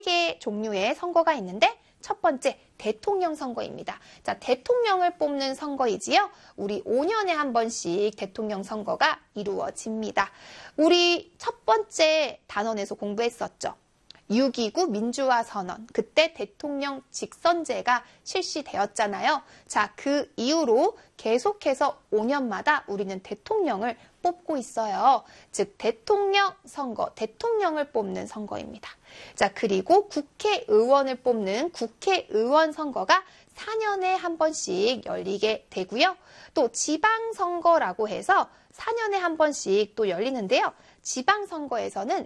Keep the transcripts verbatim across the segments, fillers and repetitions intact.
개의 종류의 선거가 있는데 첫 번째 대통령 선거입니다. 자, 대통령을 뽑는 선거이지요. 우리 오 년에 한 번씩 대통령 선거가 이루어집니다. 우리 첫 번째 단원에서 공부했었죠. 육 이구 민주화 선언, 그때 대통령 직선제가 실시되었잖아요. 자, 그 이후로 계속해서 오 년마다 우리는 대통령을 뽑고 있어요. 즉 대통령 선거, 대통령을 뽑는 선거입니다. 자, 그리고 국회의원을 뽑는 국회의원 선거가 사 년에 한 번씩 열리게 되고요. 또 지방선거라고 해서 사 년에 한 번씩 또 열리는데요. 지방선거에서는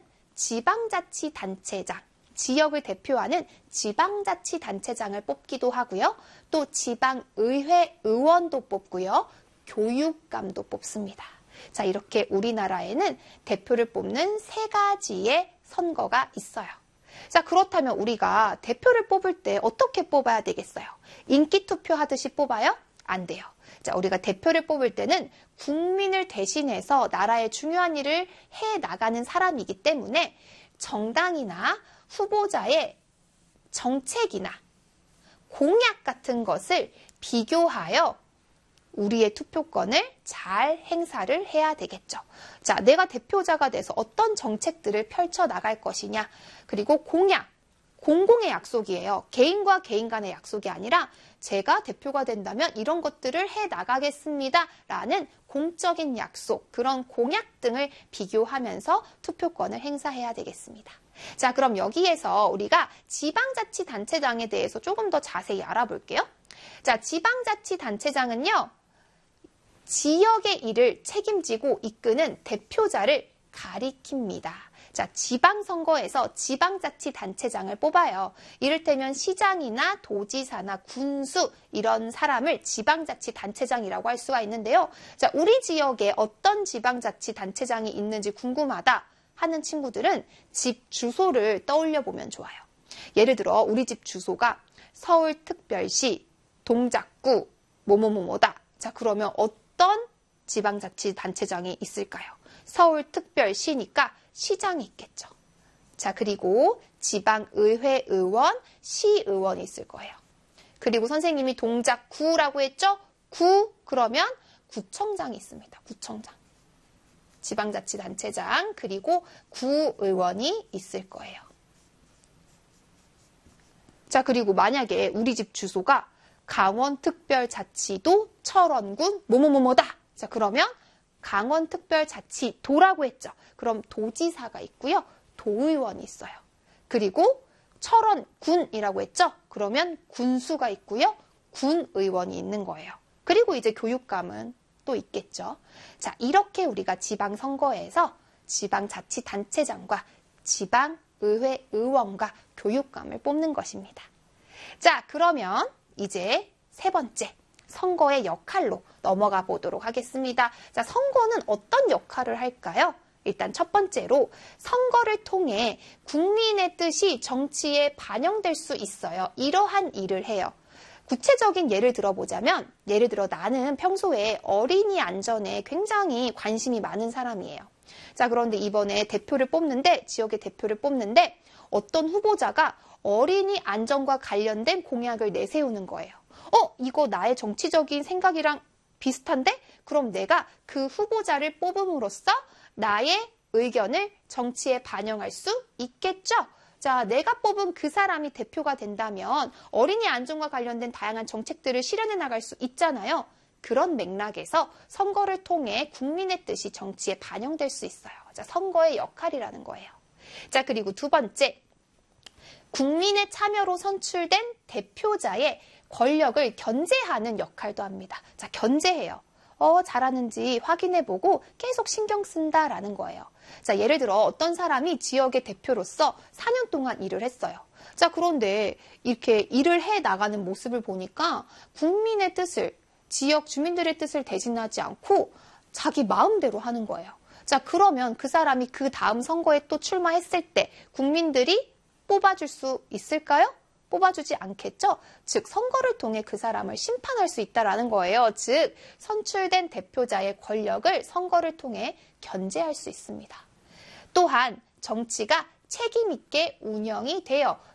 지방자치단체장, 지역을 대표하는 지방자치단체장을 뽑기도 하고요. 또 지방의회 의원도 뽑고요. 교육감도 뽑습니다. 자, 이렇게 우리나라에는 대표를 뽑는 세 가지의 선거가 있어요. 자, 그렇다면 우리가 대표를 뽑을 때 어떻게 뽑아야 되겠어요? 인기 투표하듯이 뽑아요? 안 돼요. 자, 우리가 대표를 뽑을 때는 국민을 대신해서 나라의 중요한 일을 해 나가는 사람이기 때문에 정당이나 후보자의 정책이나 공약 같은 것을 비교하여 우리의 투표권을 잘 행사를 해야 되겠죠. 자, 내가 대표자가 돼서 어떤 정책들을 펼쳐나갈 것이냐, 그리고 공약, 공공의 약속이에요. 개인과 개인 간의 약속이 아니라 제가 대표가 된다면 이런 것들을 해나가겠습니다 라는 공적인 약속, 그런 공약 등을 비교하면서 투표권을 행사해야 되겠습니다. 자, 그럼 여기에서 우리가 지방자치단체장에 대해서 조금 더 자세히 알아볼게요. 자, 지방자치단체장은요, 지역의 일을 책임지고 이끄는 대표자를 가리킵니다. 자, 지방선거에서 지방자치단체장을 뽑아요. 이를테면 시장이나 도지사나 군수 이런 사람을 지방자치단체장이라고 할 수가 있는데요. 자, 우리 지역에 어떤 지방자치단체장이 있는지 궁금하다 하는 친구들은 집 주소를 떠올려 보면 좋아요. 예를 들어 우리 집 주소가 서울특별시 동작구 뭐뭐뭐뭐다. 자, 그러면 어떤 지방자치단체장이 있을까요? 서울특별시니까 시장이 있겠죠. 자, 그리고 지방의회 의원, 시의원이 있을 거예요. 그리고 선생님이 동작구라고 했죠? 구, 그러면 구청장이 있습니다. 구청장. 지방자치단체장, 그리고 구의원이 있을 거예요. 자, 그리고 만약에 우리 집 주소가 강원특별자치도 철원군 뭐뭐뭐뭐다. 자, 그러면 강원특별자치도라고 했죠. 그럼 도지사가 있고요. 도의원이 있어요. 그리고 철원군이라고 했죠. 그러면 군수가 있고요. 군의원이 있는 거예요. 그리고 이제 교육감은 또 있겠죠. 자, 이렇게 우리가 지방선거에서 지방자치단체장과 지방의회 의원과 교육감을 뽑는 것입니다. 자, 그러면 이제 세 번째, 선거의 역할로 넘어가 보도록 하겠습니다. 자, 선거는 어떤 역할을 할까요? 일단 첫 번째로 선거를 통해 국민의 뜻이 정치에 반영될 수 있어요. 이러한 일을 해요. 구체적인 예를 들어보자면, 예를 들어 나는 평소에 어린이 안전에 굉장히 관심이 많은 사람이에요. 자, 그런데 이번에 대표를 뽑는데, 지역의 대표를 뽑는데 어떤 후보자가 어린이 안전과 관련된 공약을 내세우는 거예요. 어, 이거 나의 정치적인 생각이랑 비슷한데? 그럼 내가 그 후보자를 뽑음으로써 나의 의견을 정치에 반영할 수 있겠죠? 자, 내가 뽑은 그 사람이 대표가 된다면 어린이 안전과 관련된 다양한 정책들을 실현해 나갈 수 있잖아요. 그런 맥락에서 선거를 통해 국민의 뜻이 정치에 반영될 수 있어요. 자, 선거의 역할이라는 거예요. 자, 그리고 두 번째, 국민의 참여로 선출된 대표자의 권력을 견제하는 역할도 합니다. 자, 견제해요. 어, 잘하는지 확인해보고 계속 신경 쓴다라는 거예요. 자, 예를 들어 어떤 사람이 지역의 대표로서 사 년 동안 일을 했어요. 자, 그런데 이렇게 일을 해 나가는 모습을 보니까 국민의 뜻을, 지역 주민들의 뜻을 대신하지 않고 자기 마음대로 하는 거예요. 자, 그러면 그 사람이 그 다음 선거에 또 출마했을 때 국민들이 뽑아줄 수 있을까요? 뽑아주지 않겠죠? 즉, 선거를 통해 그 사람을 심판할 수 있다는 거예요. 즉, 선출된 대표자의 권력을 선거를 통해 견제할 수 있습니다. 또한 정치가 책임 있게 운영이 되어